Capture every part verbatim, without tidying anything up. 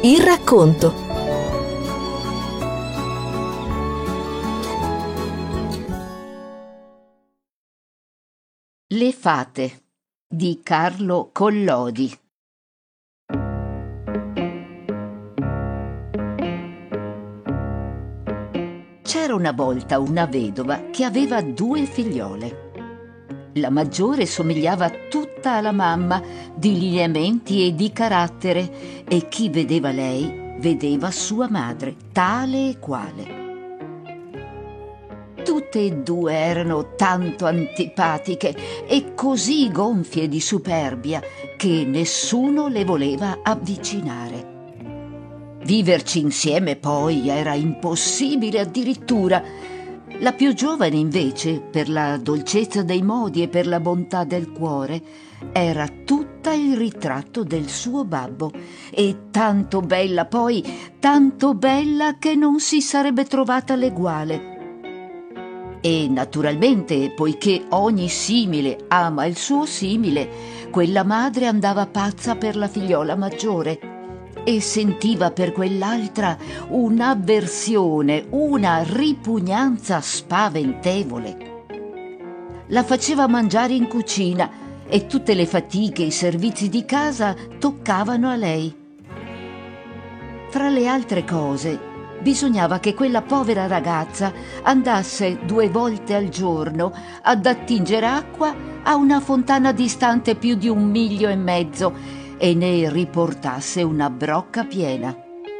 Il racconto. Le fate di Carlo Collodi. C'era una volta una vedova che aveva due figliole. La maggiore somigliava tutta alla mamma, di lineamenti e di carattere, e chi vedeva lei vedeva sua madre, tale e quale. Tutte e due erano tanto antipatiche e così gonfie di superbia che nessuno le voleva avvicinare. Viverci insieme poi era impossibile addirittura. La più giovane invece, per la dolcezza dei modi e per la bontà del cuore, era tutta il ritratto del suo babbo, e tanto bella poi, tanto bella che non si sarebbe trovata l'eguale. E naturalmente, poiché ogni simile ama il suo simile, quella madre andava pazza per la figliola maggiore e sentiva per quell'altra un'avversione, una ripugnanza spaventevole. La faceva mangiare in cucina e tutte le fatiche e i servizi di casa toccavano a lei. Fra le altre cose, bisognava che quella povera ragazza andasse due volte al giorno ad attingere acqua a una fontana distante più di un miglio e mezzo e ne riportasse una brocca piena.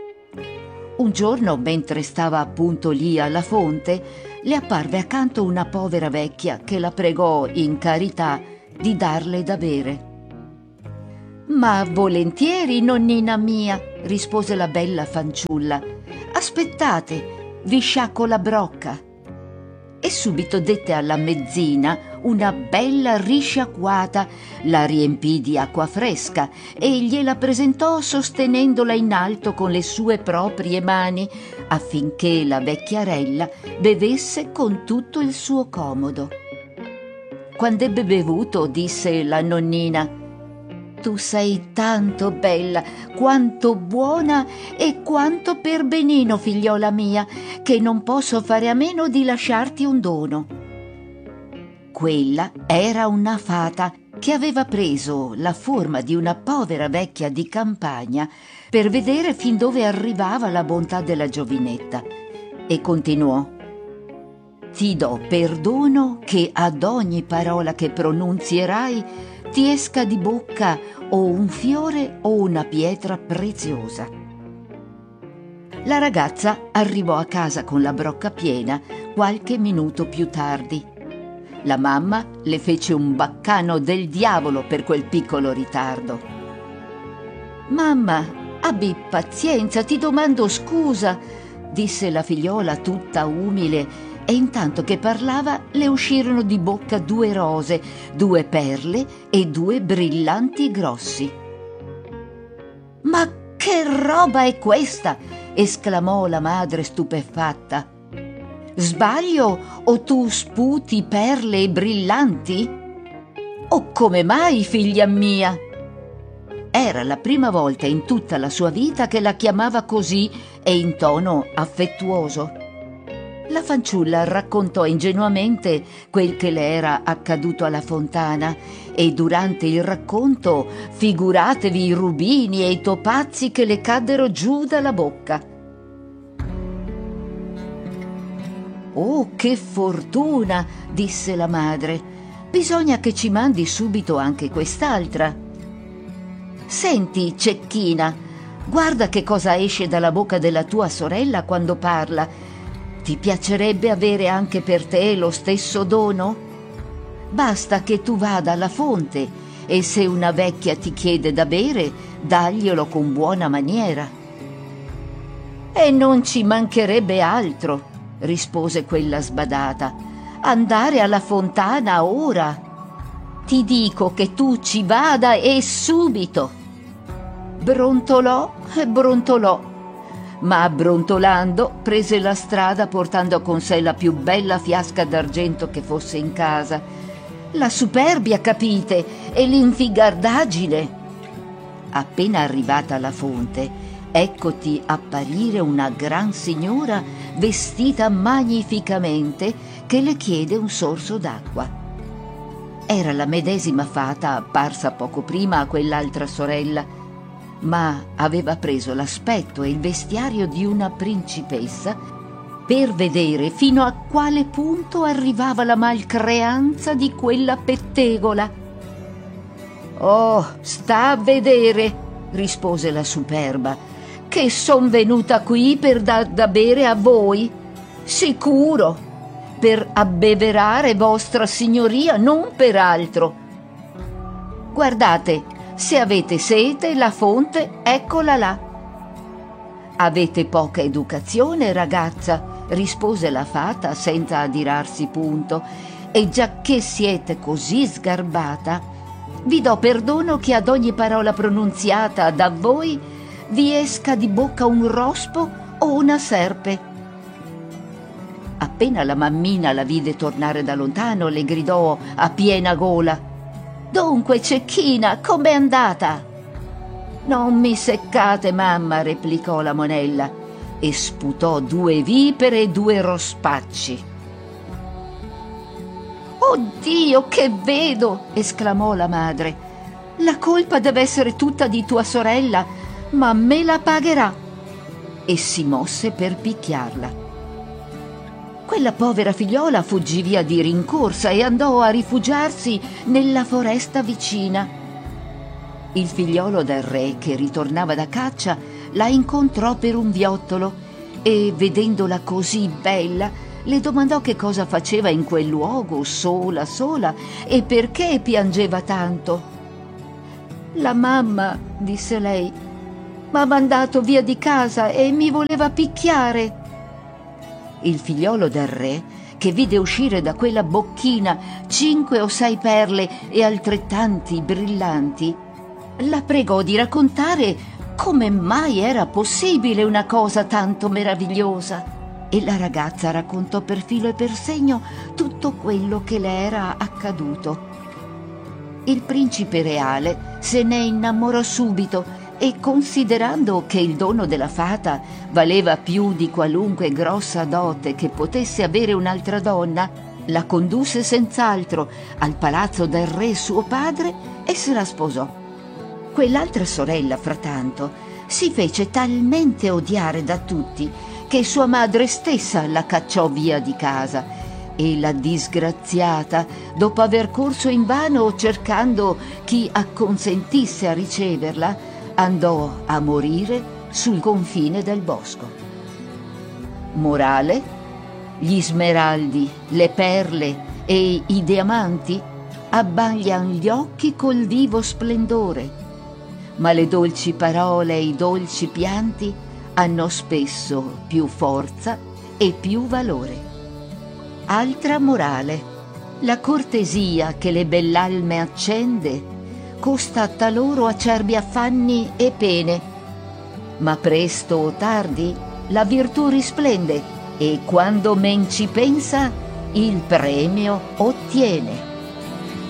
Un giorno, mentre stava appunto lì alla fonte, le apparve accanto una povera vecchia che la pregò in carità di darle da bere. «Ma volentieri, nonnina mia», rispose la bella fanciulla. «Aspettate, vi sciacco la brocca». E subito dette alla mezzina una bella risciacquata, la riempì di acqua fresca e gliela presentò sostenendola in alto con le sue proprie mani, affinché la vecchiarella bevesse con tutto il suo comodo. Quand'ebbe bevuto, disse la nonnina: «Tu sei tanto bella, quanto buona e quanto perbenino, figliola mia, che non posso fare a meno di lasciarti un dono». Quella era una fata che aveva preso la forma di una povera vecchia di campagna per vedere fin dove arrivava la bontà della giovinetta, e continuò: «Ti do perdono che ad ogni parola che pronunzierai ti esca di bocca o un fiore o una pietra preziosa». La ragazza arrivò a casa con la brocca piena qualche minuto più tardi. La mamma le fece un baccano del diavolo per quel piccolo ritardo. «Mamma, abbi pazienza, ti domando scusa», disse la figliola tutta umile, e intanto che parlava le uscirono di bocca due rose, due perle e due brillanti grossi. «Ma che roba è questa?» esclamò la madre stupefatta. «Sbaglio o tu sputi perle e brillanti? O come mai, figlia mia?» Era la prima volta in tutta la sua vita che la chiamava così e in tono affettuoso. La fanciulla raccontò ingenuamente quel che le era accaduto alla fontana, e durante il racconto figuratevi i rubini e i topazi che le caddero giù dalla bocca. «Oh, che fortuna!» disse la madre. «Bisogna che ci mandi subito anche quest'altra. Senti, cecchina, guarda che cosa esce dalla bocca della tua sorella quando parla. Ti piacerebbe avere anche per te lo stesso dono? Basta che tu vada alla fonte e se una vecchia ti chiede da bere, daglielo con buona maniera». «E non ci mancherebbe altro», rispose quella sbadata, «andare alla fontana ora. Ti dico che tu ci vada e subito». Brontolò e brontolò, ma brontolando prese la strada portando con sé la più bella fiasca d'argento che fosse in casa. La superbia, capite, e l'infigardaggine. Appena arrivata alla fonte, eccoti apparire una gran signora vestita magnificamente che le chiede un sorso d'acqua. Era la medesima fata apparsa poco prima a quell'altra sorella, ma aveva preso l'aspetto e il vestiario di una principessa per vedere fino a quale punto arrivava la malcreanza di quella pettegola. «Oh, sta a vedere», rispose la Superba, «che son venuta qui per dar da bere a voi. Sicuro, per abbeverare vostra signoria, non per altro. Guardate, se avete sete, la fonte, eccola là». «Avete poca educazione, ragazza», rispose la fata senza adirarsi punto, «e giacché siete così sgarbata, vi do perdono che ad ogni parola pronunziata da voi vi esca di bocca un rospo o una serpe». Appena la mammina la vide tornare da lontano, le gridò a piena gola: «Dunque, cecchina, com'è andata?» «Non mi seccate, mamma», replicò la monella, e sputò due vipere e due rospacci. «Oddio, che vedo!» esclamò la madre. «La colpa deve essere tutta di tua sorella, ma me la pagherà!» E si mosse per picchiarla. Quella povera figliola fuggì via di rincorsa e andò a rifugiarsi nella foresta vicina. Il figliolo del re, che ritornava da caccia, la incontrò per un viottolo e, vedendola così bella, le domandò che cosa faceva in quel luogo, sola, sola, e perché piangeva tanto. «La mamma», disse lei, «m'ha mandato via di casa e mi voleva picchiare». Il figliolo del re, che vide uscire da quella bocchina cinque o sei perle e altrettanti brillanti, la pregò di raccontare come mai era possibile una cosa tanto meravigliosa. E la ragazza raccontò per filo e per segno tutto quello che le era accaduto. Il principe reale se ne innamorò subito e, considerando che il dono della fata valeva più di qualunque grossa dote che potesse avere un'altra donna, la condusse senz'altro al palazzo del re suo padre e se la sposò. Quell'altra sorella, frattanto, si fece talmente odiare da tutti che sua madre stessa la cacciò via di casa, e la disgraziata, dopo aver corso invano cercando chi acconsentisse a riceverla, andò a morire sul confine del bosco. Morale: gli smeraldi, le perle e i diamanti abbaglian gli occhi col vivo splendore, ma le dolci parole e i dolci pianti hanno spesso più forza e più valore. Altra morale: la cortesia che le bell'alme accende costa taloro acerbi affanni e pene, ma presto o tardi la virtù risplende e quando men ci pensa il premio ottiene.